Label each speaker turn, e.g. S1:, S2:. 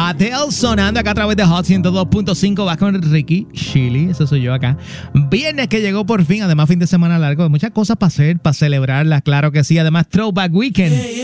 S1: Adele sonando acá a través de Hot 102.5. Va con Ricky Chili, eso soy yo acá. Viernes que llegó por fin, además fin de semana largo. Muchas cosas para hacer, para celebrarlas, claro que sí. Además, Throwback Weekend.